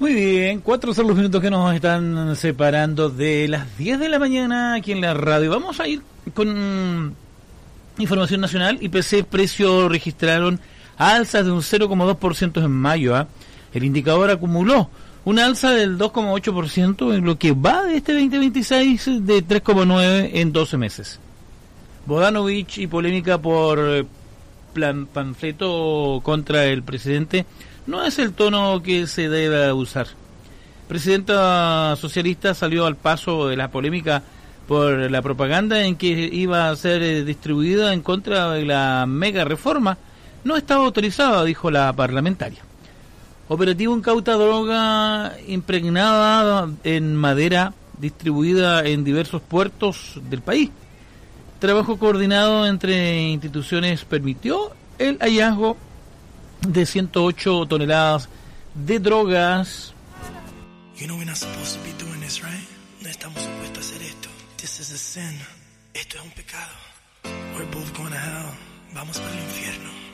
Muy bien, 4 son los minutos que nos están separando de las 10 de la mañana aquí en la radio. Vamos a ir con información nacional. IPC precios registraron alzas de un 0,2% en mayo. El indicador acumuló una alza del 2,8% en lo que va de este 2026 de 3,9% en 12 meses. Bodanovich y polémica por panfleto contra el presidente no es el tono que se debe usar. Presidenta socialista salió al paso de la polémica por la propaganda en que iba a ser distribuida en contra de la mega reforma. No estaba autorizada, dijo la parlamentaria. Operativo incauta droga impregnada en madera distribuida en diversos puertos del país. Trabajo coordinado entre instituciones permitió el hallazgo de 108 toneladas de drogas. You know we're not supposed to be doing this, right? No estamos supuestos a hacer esto. This is a sin. Esto es un pecado. We're both going to hell. Vamos para el infierno.